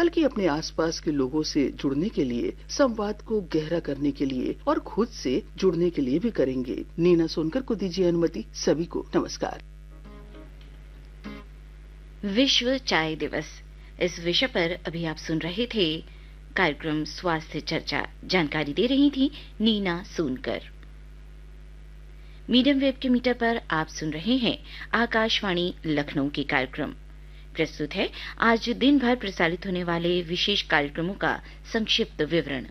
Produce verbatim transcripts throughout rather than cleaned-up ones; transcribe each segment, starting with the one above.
बल्कि अपने आसपास के लोगों से जुड़ने के लिए, संवाद को गहरा करने के लिए और खुद से जुड़ने के लिए भी करेंगे। नीना सोनकर को दीजिए अनुमति। सभी को नमस्कार। विश्व चाय दिवस, इस विषय पर अभी आप सुन रहे थे कार्यक्रम स्वास्थ्य चर्चा। जानकारी दे रही थी नीना सोनकर। मीडियम वेव के मीटर पर आप सुन रहे हैं आकाशवाणी लखनऊ के कार्यक्रम। प्रस्तुत है आज दिन भर प्रसारित होने वाले विशेष कार्यक्रमों का संक्षिप्त विवरण।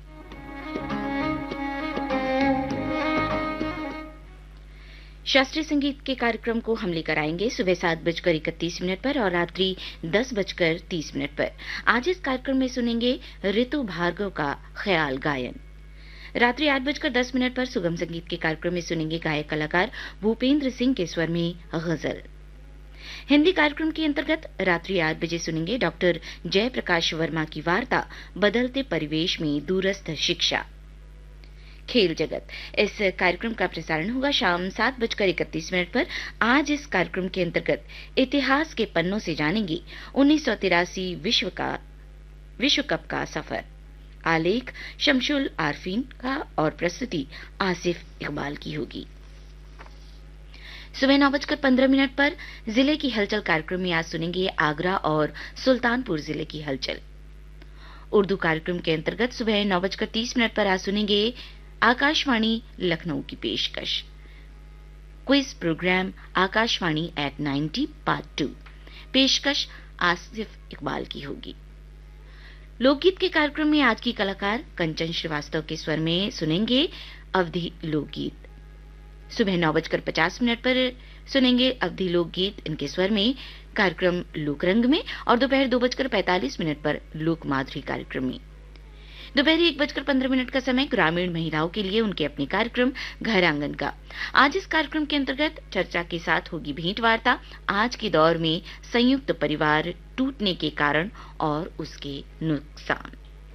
शास्त्रीय संगीत के कार्यक्रम को हम लेकर आएंगे सुबह सात बजकर इकतीस मिनट पर और रात्रि दस बजकर तीस मिनट पर। आज इस कार्यक्रम में सुनेंगे ऋतु भार्गव का ख्याल गायन। रात्रि आठ बजकर दस मिनट पर सुगम संगीत के कार्यक्रम में सुनेंगे गायक कलाकार भूपेंद्र सिंह के स्वर में गजल। हिंदी कार्यक्रम के अंतर्गत रात्रि आठ बजे सुनेंगे डॉक्टर जयप्रकाश वर्मा की वार्ता बदलते परिवेश में दूरस्थ शिक्षा। खेल जगत, इस कार्यक्रम का प्रसारण होगा शाम सात बजकर इकतीस मिनट पर। आज इस कार्यक्रम के अंतर्गत इतिहास के पन्नों से जानेंगे उन्नीस सौ तिरासी विश्व का विश्व कप का सफर। आलेख शमशुल आरफीन का और प्रस्तुति आसिफ इकबाल की होगी। सुबह नौ बजकर पंद्रह मिनट पर जिले की हलचल कार्यक्रम में आज सुनेंगे आगरा और सुल्तानपुर जिले की हलचल। उर्दू कार्यक्रम के अंतर्गत सुबह नौ बजकर तीस मिनट पर आज सुनेंगे आकाशवाणी लखनऊ की पेशकश quiz programme Akashvani eight ninety part two. पेशकश आसिफ इकबाल की होगी। लोकगीत के कार्यक्रम में आज की कलाकार कंचन श्रीवास्तव के स्वर में सुनेंगे अवधि लोकगीत। सुबह नौ बजकर पचास मिनट पर सुनेंगे अवधि लोकगीत, इनके स्वर में कार्यक्रम लोकरंग में। और दोपहर दो बजकर पैंतालीस मिनट पर लोक माधुरी कार्यक्रम में। दोपहर एक बजकर पंद्रह मिनट का समय ग्रामीण महिलाओं के लिए उनके अपने कार्यक्रम घर आंगन का। आज इस कार्यक्रम के अंतर्गत चर्चा के साथ होगी भेंट वार्ता, आज के दौर में संयुक्त परिवार टूटने के कारण और उसके नुकसान।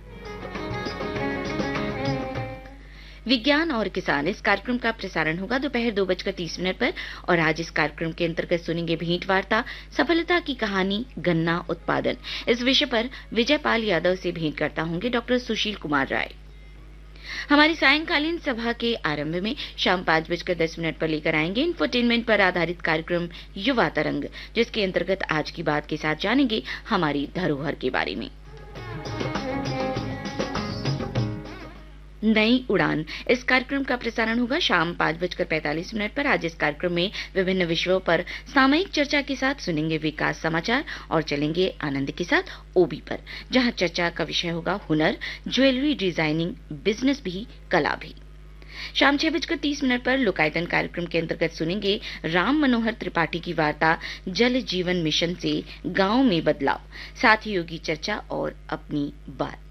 विज्ञान और किसान, इस कार्यक्रम का प्रसारण होगा दोपहर दो बजकर तीस मिनट पर। और आज इस कार्यक्रम के अंतर्गत सुनेंगे भेंट वार्ता सफलता की कहानी गन्ना उत्पादन। इस विषय पर विजयपाल यादव से भेंट करता होंगे डॉक्टर सुशील कुमार राय। हमारी सायंकालीन सभा के आरंभ में शाम पांच बजकर दस मिनट पर लेकर आएंगे इंफोटेनमेंट पर आधारित कार्यक्रम युवा तरंग, जिसके अंतर्गत आज की बात के साथ जानेंगे हमारी धरोहर के बारे में। नई उड़ान, इस कार्यक्रम का प्रसारण होगा शाम पांच बजकर पैंतालीस मिनट पर। आज इस कार्यक्रम में विभिन्न विषयों पर सामयिक चर्चा के साथ सुनेंगे विकास समाचार और चलेंगे आनंद के साथ ओबी पर, जहां चर्चा का विषय होगा हुनर, ज्वेलरी डिजाइनिंग, बिजनेस भी कला भी। शाम छह बजकर तीस मिनट पर लोकायतन कार्यक्रम के अंतर्गत सुनेंगे राम मनोहर त्रिपाठी की वार्ता जल जीवन मिशन से गांव में बदलाव, साथ ही होगी चर्चा और अपनी बात।